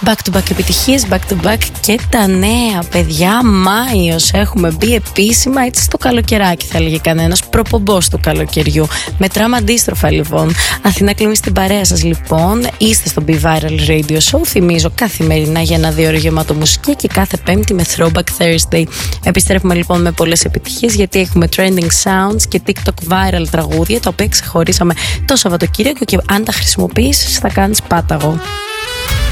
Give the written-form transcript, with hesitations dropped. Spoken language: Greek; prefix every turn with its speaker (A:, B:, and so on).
A: Back to back επιτυχίες, back to back και τα νέα, παιδιά. Μάιος, έχουμε μπει επίσημα έτσι στο καλοκαιράκι, θα έλεγε κανένας. Προπομπός του καλοκαιριού. Μετράμε αντίστροφα λοιπόν. Αθηνά Κλίμη στην παρέα σας λοιπόν. Είστε στο Be Viral Radio Show. Θυμίζω καθημερινά για 1-2 ώρες γεμάτο μουσική και κάθε Πέμπτη με Throwback Thursday. Επιστρέφουμε λοιπόν με πολλές επιτυχίες γιατί έχουμε trending sounds και TikTok viral τραγούδια τα οποία ξεχωρίσαμε το Σαββατοκύριακο και αν τα χρησιμοποιήσεις θα κάνεις πάταγο.